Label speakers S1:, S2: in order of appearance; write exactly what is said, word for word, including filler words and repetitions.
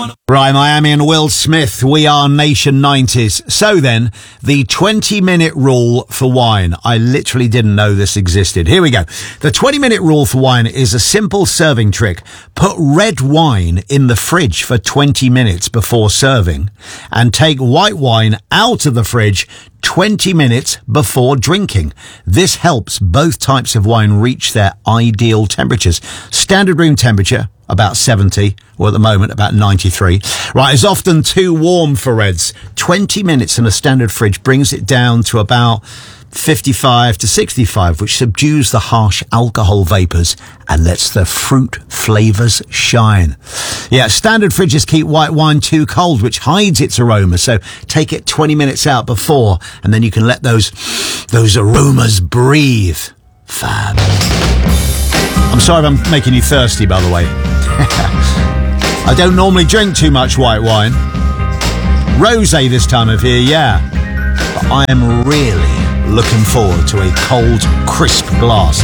S1: Right, Miami and Will Smith, we are Nation nineties. So then, the twenty-minute rule for wine. I literally didn't know this existed. Here we go. The twenty-minute rule for wine is a simple serving trick. Put red wine in the fridge for twenty minutes before serving, and take white wine out of the fridge twenty minutes before drinking. This helps both types of wine reach their ideal temperatures. Standard room temperature, about seventy, or at the moment, about ninety-three. Right, is often too warm for reds. twenty minutes in a standard fridge brings it down to about fifty-five to sixty-five, which subdues the harsh alcohol vapours and lets the fruit flavours shine. Yeah, standard fridges keep white wine too cold, which hides its aroma. So take it twenty minutes out before, and then you can let those, those aromas breathe. Fab. I'm sorry if I'm making you thirsty, by the way. I don't normally drink too much white wine. Rosé this time of year, yeah. But I am really looking forward to a cold, crisp glass